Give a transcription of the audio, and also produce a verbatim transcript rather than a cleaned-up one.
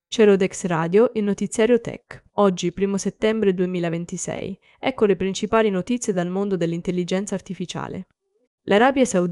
Cerodex Radio, il notiziario Tech. Oggi, primo settembre duemilaventisei. Ecco le principali notizie dal mondo dell'intelligenza artificiale. L'Arabia Saudita